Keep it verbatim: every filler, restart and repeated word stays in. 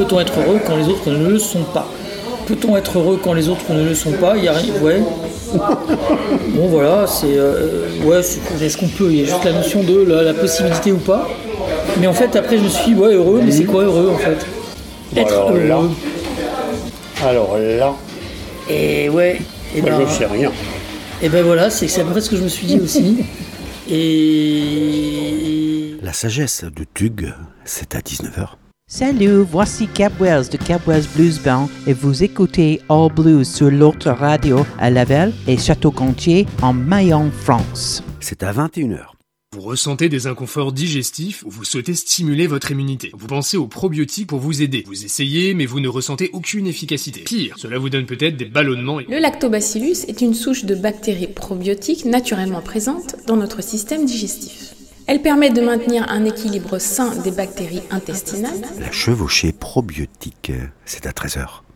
peut-on être heureux quand les autres ne le sont pas ? Peut-on être heureux quand les autres ne le sont pas ? Il y a rien. Ouais. Bon voilà, c'est euh, ouais, c'est, est-ce qu'on peut ? Il y a juste la notion de la, la possibilité ou pas. Mais en fait, après, je me suis dit, ouais, heureux, mais c'est quoi heureux en fait ? Être alors heureux. Là, alors là, et ouais. Et moi, ben, je sais rien. Et ben voilà, c'est, c'est à peu près ce que je me suis dit aussi. Et la sagesse de Tug, c'est à dix-neuf heures. Salut, voici Cap Wells de Cap Wells Blues Band et vous écoutez All Blues sur l'autre radio à Laval et Château-Gontier en Mayenne, France. C'est à vingt et une heures. Vous ressentez des inconforts digestifs ou vous souhaitez stimuler votre immunité. Vous pensez aux probiotiques pour vous aider. Vous essayez, mais vous ne ressentez aucune efficacité. Pire, cela vous donne peut-être des ballonnements. Et... Le lactobacillus est une souche de bactéries probiotiques naturellement présente dans notre système digestif. Elle permet de maintenir un équilibre sain des bactéries intestinales. La chevauchée probiotique, c'est à treize heures.